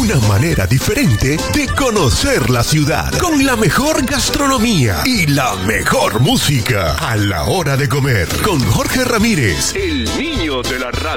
una manera diferente de conocer la ciudad, con la mejor gastronomía y la mejor música a la hora de comer, con Jorge Ramírez, el niño de la radio.